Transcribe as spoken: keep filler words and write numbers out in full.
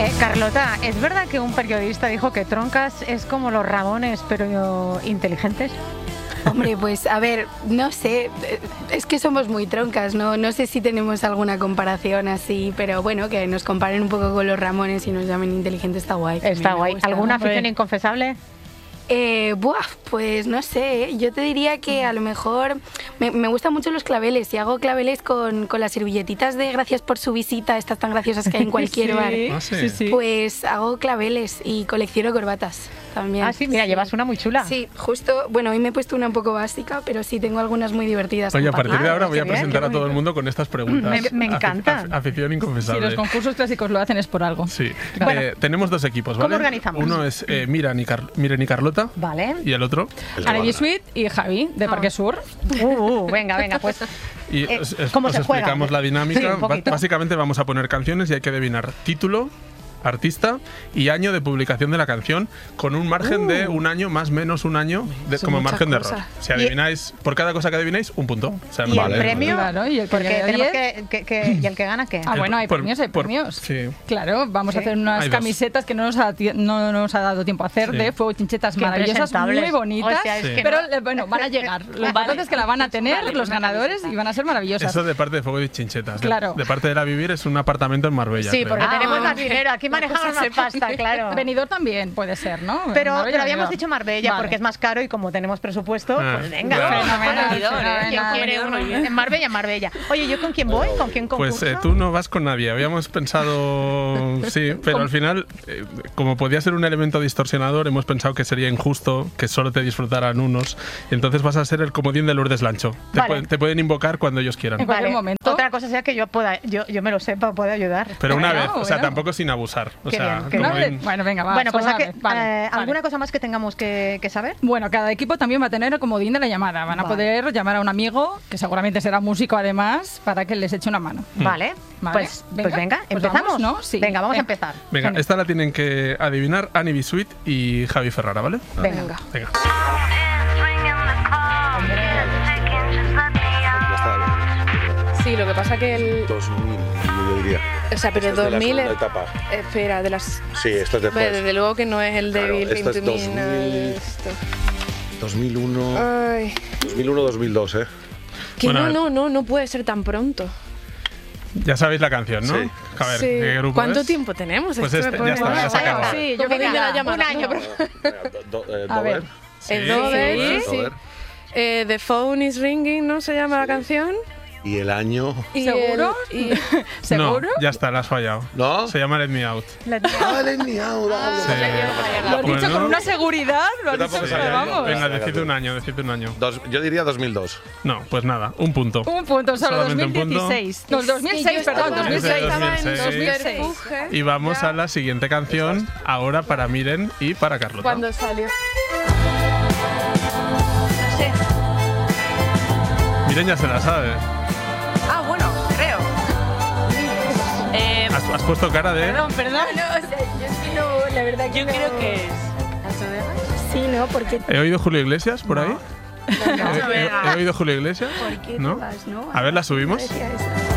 Eh, Carlota, ¿es verdad que un periodista dijo que Troncas es como los Ramones, pero inteligentes? Hombre, pues a ver, no sé, es que somos muy troncas, ¿no? No sé si tenemos alguna comparación así, pero bueno, que nos comparen un poco con los Ramones y nos llamen inteligentes está guay. Está guay. Gusta, ¿Alguna ¿no? afición inconfesable? Eh, buah, pues no sé, yo te diría que a lo mejor me, me gustan mucho los claveles y hago claveles con, con las servilletitas de gracias por su visita, estas tan graciosas que hay en cualquier Sí. bar. Ah, sí. Sí, sí. Pues hago claveles y colecciono corbatas también. Ah, sí, mira, llevas una muy chula. Sí, justo, bueno, hoy me he puesto una un poco básica, pero sí tengo algunas muy divertidas. Oye, a compartir. partir de Ah, ahora voy qué a bien, presentar qué a todo el bonito. mundo con estas preguntas. Me- me Afi- encanta. af- afición Si inconfesable. los concursos clásicos lo hacen es por algo. Sí. Bueno. Eh, tenemos dos equipos, ¿Cómo ¿vale? organizamos? Uno es eh, Miran, y Car- Miren y Carlota. Vale. Y el otro. Anaí Sweet y Javi, de Parque Sur. Uh, uh, venga, venga, pues. Y Eh, os, os- ¿cómo os se juega? explicamos la Sí, dinámica. un Ba- poquito. Básicamente vamos a poner canciones y hay que adivinar título, artista y año de publicación de la canción con un margen Uh. de un año más menos un año de, Son como muchas margen de cosas. error. Si Y- adivináis, por cada cosa que adivináis, un punto. O sea, ¿Y vale. el premio? Claro, y el que Porque gana tenemos diez. que, que- que- ¿Y el que gana qué? Ah, bueno, hay Por- premios, hay por- premios. sí. Claro, vamos a Sí. hacer unas Hay dos. camisetas que no nos, ha, ti- no nos ha dado tiempo a hacer Sí. de fuego chinchetas Qué maravillosas, presentables. muy bonitas. O sea, es Sí. que Pero no- eh, bueno, van a llegar. Lo importante es que la van a tener Vale, los una ganadores camiseta. y van a ser maravillosas. Eso de parte de Fuego y Chinchetas. De- Claro. De, parte de la Vivir es un apartamento en Marbella. Sí, creo. porque Ah. tenemos más dinero. Aquí manejamos más pasta, claro. Benidorm también puede ser, ¿no? Pero, Marbella, pero habíamos Benidorm. dicho Marbella Vale. porque es más caro y como tenemos presupuesto, Ah. pues venga. Bueno. Fenomenal, Benidorm, ¿eh? ¿Quién fenomenal. quiere uno? muy bien. En Marbella, en Marbella. Oye, ¿yo con quién voy? ¿Con quién concurso? Pues eh, tú no vas con nadie. Habíamos pensado, sí, pero al final, eh, como podía ser un elemento distorsionador, hemos pensado que sería injusto que solo te disfrutaran unos. Y entonces vas a ser el comodín de Lourdes Lancho. Te, Vale. pueden, te pueden invocar cuando ellos quieran. En cualquier momento. Otra cosa sea que yo pueda, yo, yo me lo sepa, pueda ayudar. Pero una Bueno, vez, o sea, bueno. tampoco sin abusar. O Qué sea, bien, qué Una comodín- vez. Bueno, venga, va. bueno, pues solo ¿a una qué- vez. Vale, eh, vale. ¿alguna cosa más que tengamos que, que saber? Bueno, cada equipo también va a tener el comodín de la llamada. Van a Vale. poder llamar a un amigo, que seguramente será músico además, para que les eche una mano. Vale, Vale. pues venga, pues venga Pues empezamos. vamos, ¿no? Sí. Venga, vamos a Venga. empezar. Venga, Genial. esta la tienen que adivinar Annie B. Sweet y Javi Ferrara, ¿vale? Venga. Venga. Sí, lo que pasa que el... dos mil, yo diría. O sea, pero Esta es de la dos mil... segunda es- etapa. Espera, de las... Sí, esto es después. Bueno, desde luego que no es el Claro, Devil esto es Came to Me, dos no mil. esto. dos mil uno, Ay, dos mil uno, dos mil dos, ¿eh? que Bueno, a no, ver. no, no, no puede ser tan pronto. Ya sabéis la canción, ¿no? Sí. A ver, Sí. ¿qué grupo ¿Cuánto es? tiempo tenemos? Pues Esto este, me ya pone- está, ya se Bueno, acabó. Sí, yo Como creo que viene la ya. llamada. Un año, pero- Venga, do- do- eh, A ver. Dover. El Sí, Dover, Dover, sí, sí. Dover. Eh, The Phone is Ringing, ¿no se llama la canción? Y el año. Y ¿Seguro? el- y- ¿Seguro? No, ya está, la has fallado. ¿No? Se llama Let Me Out. Ah, let me out, ah, Sí. Lo has dicho Bueno. con una seguridad, lo has Yo dicho, tampoco pero sabía. vamos. Venga, Venga, decid tú. un año, decid un año. Dos- yo diría dos mil dos. No, pues nada, un punto. Un punto, solo Solamente un dos mil punto. dieciséis. No, dos mil Es que seis, yo perdón, estaba- dos mil Es de seis. estaba en dos mil seis. subterfuge. Y vamos Ya. a la siguiente canción, ahora para Miren y para Carlota. Cuando salió. Miren ya se la sabe. Ah, bueno, creo. Eh, Has, has puesto cara de... Perdón, perdón. No, o sea, yo es que no, la verdad que yo no- creo que es. Sí, ¿no? Porque ¿He oído Julio Iglesias por ahí? ¿He, he- he oído Julio Iglesias? ¿Por qué ¿No? te vas, no? A ver, ¿la subimos? Parecía esa.